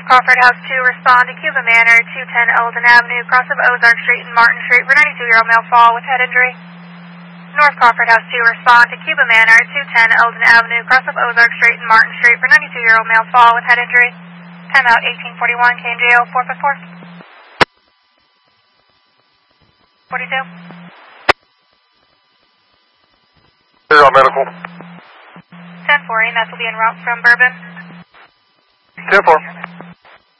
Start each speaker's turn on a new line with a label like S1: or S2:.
S1: Crawford House 2, respond to Cuba Manor, 210 Eldon Avenue, cross of Ozark Street and Martin Street for 92-year-old male fall with head injury. North Crawford House 2, respond to Cuba Manor, 210 Eldon Avenue, cross of Ozark Street and Martin Street for 92-year-old male fall with head injury. Timeout 1841, KMJO 454. 42.
S2: Zero medical.
S1: 10-4, EMS will be en route from Bourbon.
S2: 10-4.